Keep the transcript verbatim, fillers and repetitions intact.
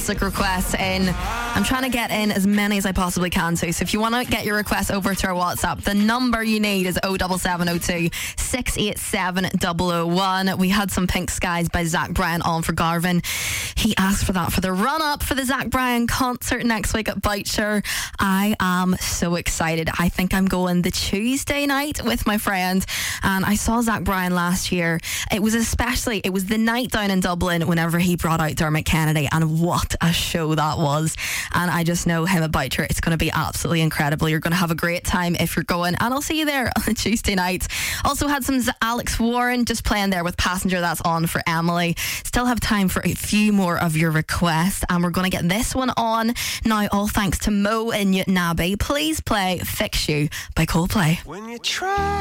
music requests in. I'm trying to get in as many as I possibly can too. So if you want to get your requests over to our WhatsApp, the number you need is oh seven seven oh two, six eight seven, oh oh one. We had some Pink Skies by Zach Bryan on for Garvin. He asked for that for the run-up for the Zach Bryan concert next week at Boucher. I am so excited. I think I'm going the Tuesday night with my friend, and I saw Zach Bryan last year. It was especially, it was the night down in Dublin whenever he brought out Dermot Kennedy, and what a show that was. And I just know him at Boucher, it's going to be absolutely incredible. You're going to have a great time if you're going, and I'll see you there on Tuesday night. Also had some Alex Warren just playing there with Passenger. That's on for Emily. Still have time for a few more of your requests, and we're going to get this one on now, all thanks to Mo in Newton Abbey. Please play Fix You by Coldplay. When you try